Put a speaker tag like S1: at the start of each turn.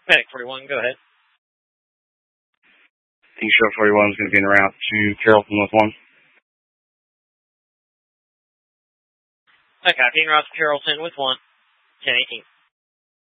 S1: Medic 41, go ahead.
S2: I think Show 41 is going to be en route to Carrollton with 1.
S1: Okay, en route to Carrollton with 1. 1018.